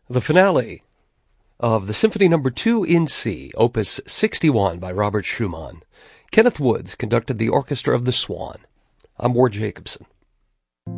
The finale of the Symphony No. 2 in C, Opus 61 by Robert Schumann. Kenneth Woods conducted the orchestra of the Swan. I'm Ward Jacobson.